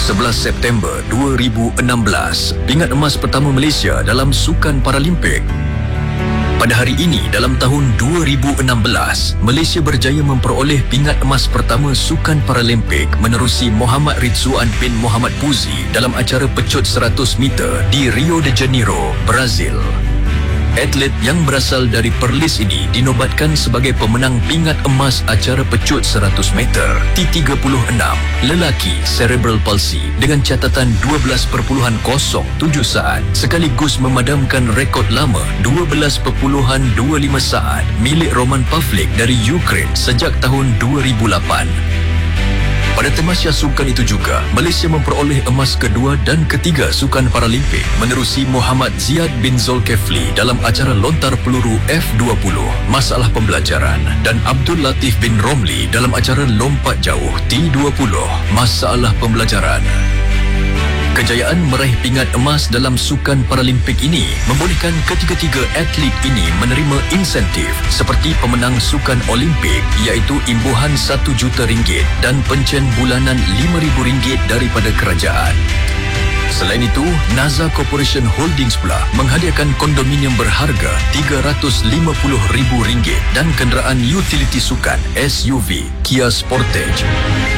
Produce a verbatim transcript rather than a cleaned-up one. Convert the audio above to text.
sebelas September dua ribu enam belas, pingat emas pertama Malaysia dalam Sukan Paralimpik. Pada hari ini dalam tahun dua ribu enam belas, Malaysia berjaya memperoleh pingat emas pertama Sukan Paralimpik menerusi Muhammad Ridzuan bin Muhammad Puzi dalam acara pecut seratus meter di Rio de Janeiro, Brazil. Atlet yang berasal dari Perlis ini dinobatkan sebagai pemenang pingat emas acara pecut seratus meter T tiga puluh enam lelaki cerebral palsy dengan catatan dua belas perpuluhan kosong tujuh saat, sekaligus memadamkan rekod lama dua belas perpuluhan dua lima saat milik Roman Pavlik dari Ukraine sejak tahun dua ribu lapan. Pada Tamasya Sukan itu juga, Malaysia memperoleh emas kedua dan ketiga Sukan Paralimpik menerusi Muhammad Ziad bin Zulkifli dalam acara lontar peluru F dua puluh masalah pembelajaran dan Abdul Latif bin Romli dalam acara lompat jauh T dua puluh masalah pembelajaran. Kejayaan meraih pingat emas dalam Sukan Paralimpik ini membolehkan ketiga-tiga atlet ini menerima insentif seperti pemenang Sukan Olimpik iaitu imbuhan satu juta ringgit dan pencen bulanan lima ribu ringgit daripada kerajaan. Selain itu, Naza Corporation Holdings pula menghadiahkan kondominium berharga tiga ratus lima puluh ribu ringgit dan kenderaan utility sukan S U V Kia Sportage.